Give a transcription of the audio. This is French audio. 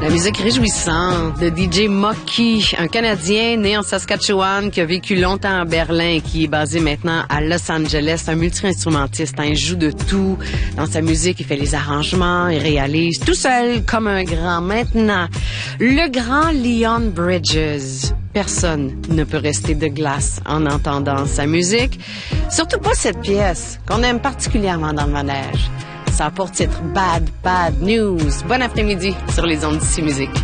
La musique réjouissante de DJ Mocky, un Canadien né en Saskatchewan qui a vécu longtemps à Berlin et qui est basé maintenant à Los Angeles. Un multi-instrumentiste, il joue de tout. Dans sa musique, il fait les arrangements, il réalise tout seul comme un grand. Maintenant, le grand Leon Bridges. Personne ne peut rester de glace en entendant sa musique. Surtout pas cette pièce qu'on aime particulièrement dans le manège. Ça a pour titre Bad News. Bon après-midi sur les ondes d'ici musique.